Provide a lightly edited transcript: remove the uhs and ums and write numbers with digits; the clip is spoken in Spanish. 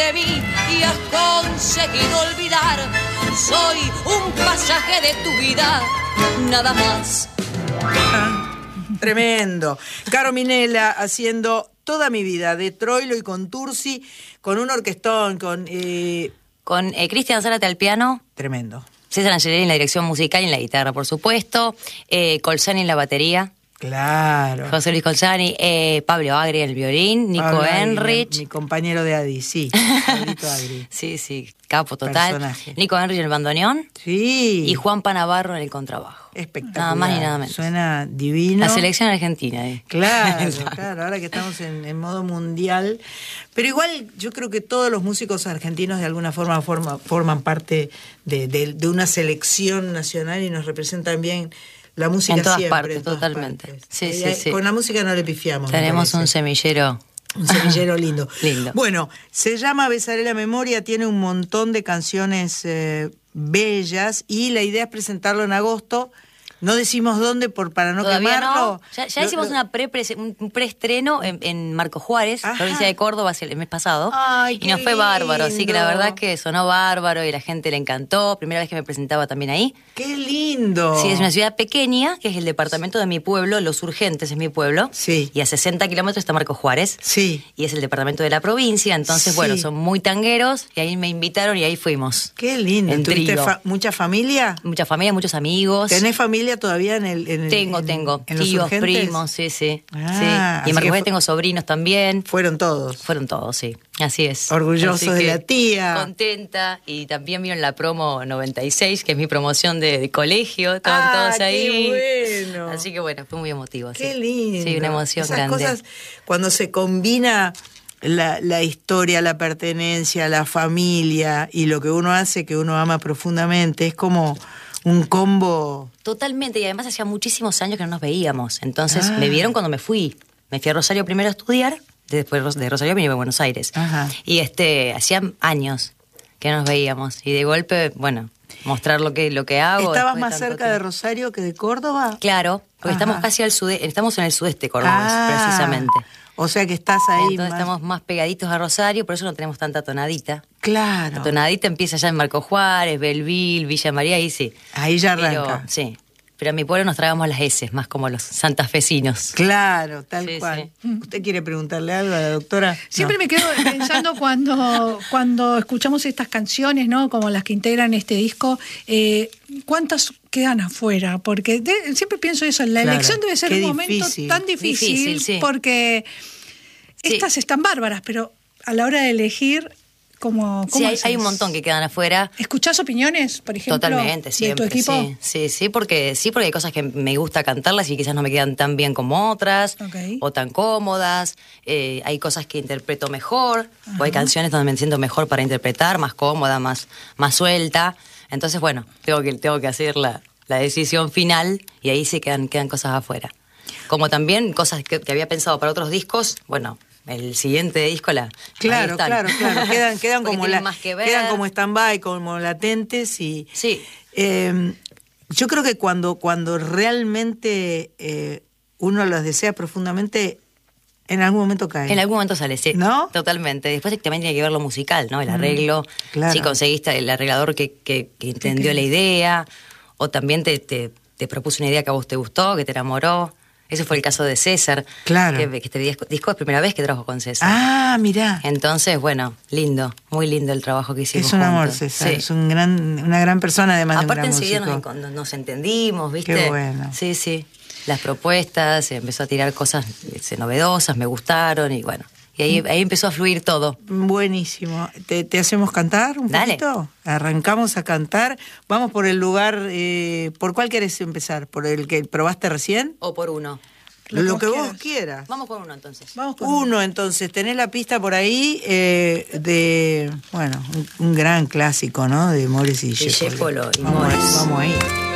de mí y has conseguido olvidar. Soy un pasaje de tu vida, nada más. Tremendo. Caro Minella haciendo Toda mi vida de Troilo y con Tursi, con un orquestón, con Cristian Zárate al piano. Tremendo. César Angelelli en la dirección musical y en la guitarra, por supuesto. Colzani en la batería. Claro. José Luis Colzani. Pablo Agri en el violín. Nico Pablo Agri, Enrich. mi compañero de Adi, sí. Pablito Agri. Sí, capo total. Personaje. Nico Enrich en el bandoneón. Sí. Y Juan Panavarro en el contrabajo. Espectacular. Nada más ni nada menos. Suena divino. La selección argentina. Claro, ahora que estamos en modo mundial. Pero igual yo creo que todos los músicos argentinos de alguna forma forman parte de una selección nacional y nos representan bien la música en todas siempre. partes, en todas totalmente. Partes. Sí. Con la música no le pifiamos. Tenemos un semillero. Un semillero lindo. Lindo. Bueno, se llama Besaré la Memoria, tiene un montón de canciones bellas y la idea es presentarlo en agosto. No decimos dónde para no Todavía quemarlo. No. Ya hicimos un preestreno en Marco Juárez, Ajá. provincia de Córdoba, el mes pasado. Ay, y nos qué fue bárbaro, así que la lindo. verdad es que sonó bárbaro y la gente le encantó. Primera vez que me presentaba también ahí. ¡Qué lindo! Sí, es una ciudad pequeña, que es el departamento de mi pueblo, Los Urgentes es mi pueblo. Sí. Y a 60 kilómetros está Marco Juárez. Sí. Y es el departamento de la provincia, entonces, Sí. bueno, son muy tangueros y ahí me invitaron y ahí fuimos. ¡Qué lindo! En ¿Tuviste trío. mucha familia? Mucha familia, muchos amigos. ¿Tenés familia todavía en el Tengo. en Los Tíos, Urgentes? primos, sí. Ah, Sí. Y así en que Marco Juárez tengo sobrinos también. Fueron todos. Fueron todos, sí. Así es. Orgullosos Así de que la tía. Contenta. Y también vieron la promo 96, que es mi promoción de colegio. Estaban todos qué ahí. bueno. Así que bueno, fue muy emotivo. ¡Qué sí. lindo! Sí, una emoción Esas grande. cosas, cuando se combina la historia, la pertenencia, la familia y lo que uno hace, que uno ama profundamente, es como un combo. Totalmente. Y además hacía muchísimos años que no nos veíamos. Entonces me vieron cuando me fui. Me fui a Rosario primero a estudiar. Después de Rosario me iba a Buenos Aires. Ajá. Y hacía años que no nos veíamos. Y de golpe, bueno, mostrar lo que hago. ¿Estabas después más tanto cerca de tiempo. Rosario que de Córdoba? Claro, porque Ajá. estamos casi al sudeste, estamos en el sudeste cordobés, precisamente. O sea que estás ahí. Entonces estamos más pegaditos a Rosario, por eso no tenemos tanta tonadita. Claro. La tonadita empieza ya en Marco Juárez, Belville, Villa María, ahí sí. Ahí ya Pero, arranca. sí. Pero en mi pueblo nos tragamos las S, más como los santafesinos. Claro, tal Sí, cual. ¿Usted quiere preguntarle algo a la doctora? Siempre No. me quedo pensando cuando escuchamos estas canciones, ¿no? Como las que integran este disco, ¿cuántas quedan afuera? Porque siempre pienso eso, la Claro, elección debe ser qué un momento difícil. tan difícil, Difícil, sí. porque Sí. estas están bárbaras, pero a la hora de elegir, ¿cómo Sí, hay haces? un montón que quedan afuera. ¿Escuchás opiniones, por ejemplo, Totalmente, siempre. de tu equipo? Sí, porque hay cosas que me gusta cantarlas y quizás no me quedan tan bien como otras, Ok. o tan cómodas. Hay cosas que interpreto mejor, o hay canciones donde me siento mejor para interpretar, más cómoda, más suelta. Entonces, bueno, tengo que hacer la decisión final y ahí sí quedan cosas afuera. Como también cosas que había pensado para otros discos, bueno, el siguiente disco ahí Claro, están. claro. Quedan Porque como tienen más que ver. quedan como stand-by, como latentes y. Sí. Yo creo que cuando realmente uno los desea profundamente, en algún momento cae. En algún momento sale, sí. ¿No? Totalmente. Después también tiene que ver lo musical, ¿no? El arreglo. claro. Si conseguiste el arreglador que entendió la idea, o también te propuso una idea que a vos te gustó, que te enamoró. Ese fue el caso de César. Claro. Que este disco es primera vez que trabajo con César. Ah, mirá. Entonces, bueno, lindo. Muy lindo el trabajo que hicimos Es un amor, juntos. César. Sí. Es una gran persona, además Aparte de un enseguida gran músico. nos entendimos, ¿viste? Qué bueno. Sí. Las propuestas, empezó a tirar cosas novedosas, me gustaron y bueno. Y ahí empezó a fluir todo. Buenísimo. ¿Te hacemos cantar un Dale. poquito? Arrancamos a cantar. Vamos por el lugar. ¿Por cuál querés empezar? ¿Por el que probaste recién? O por uno. Lo que vos quieras. quieras. Vamos por uno entonces. Vamos con Uno, entonces, tenés la pista por ahí de, bueno, un gran clásico, ¿no? De Mores y Discépolo. Discépolo y Mores. Vamos ahí.